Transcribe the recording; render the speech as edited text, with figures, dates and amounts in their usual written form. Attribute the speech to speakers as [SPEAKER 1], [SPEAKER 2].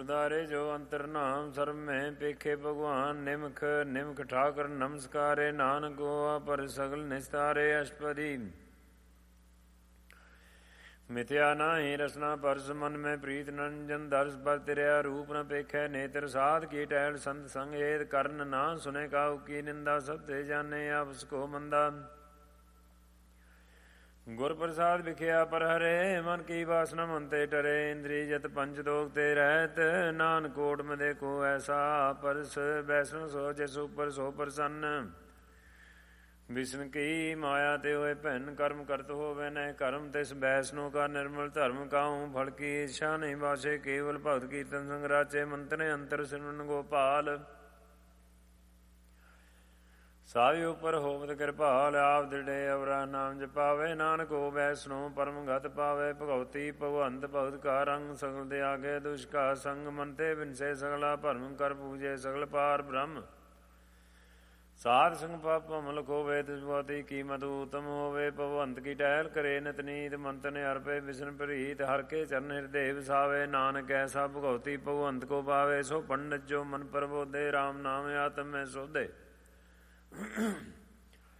[SPEAKER 1] ਗੁਰਦਾਰੇ ਜੋ ਅੰਤਰ ਨਾਮ ਸਰਬ ਮੈਂ ਪੇਖੇ ਭਗਵਾਨ ਨਿਮਖ ਨਿਮਖ ਠਾਕਰ ਨਮਸਕਾਰੇ ਨਾਨਕ ਹੋਆ ਪਰ ਸਗਲ ਨਿਸਤਾਰੇ ਅਸ਼ਪਦੀ ਮਿਥਿਆ ਨਾਹੀ ਰਸਨਾ ਪਰਸ ਮਨ ਮੈਂ ਪ੍ਰੀਤ ਨੰਜਨ ਦਰਸ ਪਰ ਤਿਰਿਆ ਰੂਪ ਨ ਪੇਖੈ ਨੇਤਰ ਸਾਧ ਕੀ ਟਹਿਲ ਸੰਤ ਸੰਗ ਏਦ ਕਰਨ ਨਾ ਸੁਨੇ ਕਾਉ ਕੀ ਨਿੰਦਾ ਸਭ ਤੇ ਜਾਣੇ ਆਪਸ ਕੋ ਮੰਦਾ ਗੁਰ ਪ੍ਰਸਾਦ ਵਿਖਿਆ ਪਰ ਹਰੇ ਮਨ ਕੀ ਵਾਸਨਾ ਮਨ ਤੇ ਟਰੇ ਇੰਦਰੀ ਜਤ ਪੰਚ ਦੋਗ ਤੇ ਰਹਿਤ ਨਾਨਕ ਕੋਟ ਮ ਦੇਖੋ ਐਸਾ ਪਰਸ ਬੈਸਨ ਸੋ ਜਿਸ ਉਪਰ ਸੋ ਪ੍ਰਸੰਨ ਵਿਸ਼ਨ ਕੀ ਮਾਇਆ ਤੇ ਹੋਏ ਭੈਨ ਕਰਮ ਕਰਤ ਹੋਵੇ ਨਹਿ ਕਰਮ ਤਿਸ ਬੈਸਨੋ ਕਾ ਨਿਰਮਲ ਧਰਮ ਕਾਉ ਫਲ ਕੀ ਇੱਛਾ ਨਹੀਂ ਬਾਸੇ ਕੇਵਲ ਭਗਤ ਕੀਰਤਨ ਸੰਗ ਰਾਚੇ ਮੰਤਨੇ ਅੰਤਰ ਸਿਮਰਨ ਗੋਪਾਲ ਸਾਵੀ ਉਪਰ ਹੋਵਤ ਕਿਰਪਾਲ ਆਪ ਦਿੜੇ ਅਵਰਾ ਨਾਮ ਜਪਾਵੇ ਨਾਨਕ ਹੋ ਵੈਸਨੋ ਪਰਮ ਗਤ ਪਾਵੇ ਭਗਉਤੀ ਭਗਵੰਤ ਭਗਤ ਕਾ ਰੰਗ ਸਗਲ ਦੇ ਆਗੇ ਦੁਸ਼ਕਾ ਸੰਗ ਮਨ ਤੇ ਬਿਨਸੇ ਸਗਲਾ ਭਰਮ ਕਰ ਪੂਜੇ ਸਗਲ ਪਾਰ ਬ੍ਰਹਮ ਸਾਧ ਸੰਗ ਪਾਪ ਅਮਲ ਖੋਵੇ ਤਿਸ ਬਹੁਤੀ ਕੀਮਤ ਉਤਮ ਹੋਵੇ ਭਗਵੰਤ ਕੀ ਟਹਿਲ ਕਰੇ ਨਿਤ ਨੀਤ ਮੰਤਨ ਅਰਪੇ ਵਿਸ਼ਨ ਪ੍ਰੀਤ ਹਰ ਕੇ ਚਰਨ ਹਿਰਦੇ ਵਸਾਵੇ ਨਾਨਕ ਐਸਾ ਭਗਉਤੀ ਭਗਵੰਤ ਕੋ ਪਾਵੇ ਸੋ ਪੰਡਤ ਜੋ ਮਨ ਪ੍ਰਬੋਧੇ ਰਾਮ ਨਾਮ ਆਤਮ ਮੈਂ ਸੋਧੇ